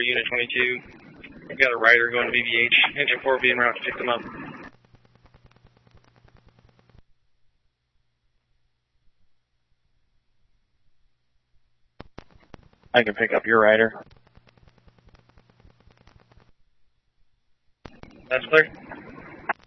Unit 22. I've got a rider going to BBH. Engine 4 will be en route to pick them up. I can pick up your rider. That's clear.